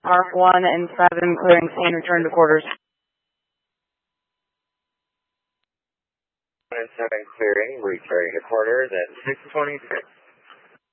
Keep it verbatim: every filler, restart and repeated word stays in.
Arc one and seven clearing scene, return to quarters. one and seven clearing, returning to quarters at six twenty-six.